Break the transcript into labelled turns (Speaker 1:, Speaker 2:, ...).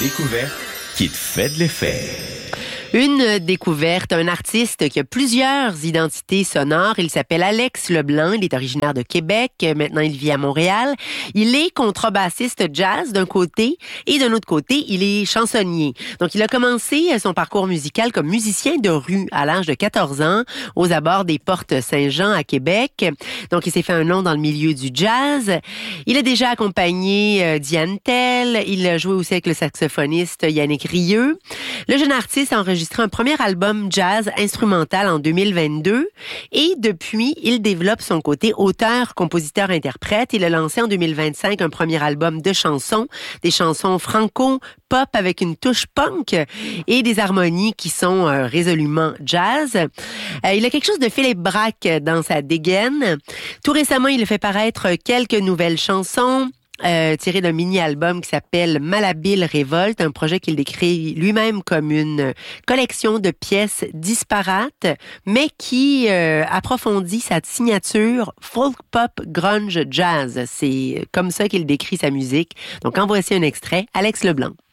Speaker 1: découverte qui te fait de l'effet.
Speaker 2: Une découverte, un artiste qui a plusieurs identités sonores. Il s'appelle Alex Leblanc. Il est originaire de Québec. Maintenant, il vit à Montréal. Il est contrebassiste jazz d'un côté et d'un autre côté, il est chansonnier. Donc, il a commencé son parcours musical comme musicien de rue à l'âge de 14 ans aux abords des Portes Saint-Jean à Québec. Donc, il s'est fait un nom dans le milieu du jazz. Il a déjà accompagné Diane Tell. Il a joué aussi avec le saxophoniste Yannick Rieu. Le jeune artiste a enregistré un premier album jazz instrumental en 2022 et depuis, il développe son côté auteur, compositeur, interprète. Il a lancé en 2025 un premier album de chansons, des chansons franco-pop avec une touche punk et des harmonies qui sont résolument jazz. Il a quelque chose de Philippe Braque dans sa dégaine. Tout récemment, il a fait paraître quelques nouvelles chansons. Tiré d'un mini-album qui s'appelle Malhabile Révolte, un projet qu'il décrit lui-même comme une collection de pièces disparates, mais qui approfondit sa signature folk pop grunge jazz. C'est comme ça qu'il décrit sa musique. Donc en voici un extrait, Alex Leblanc.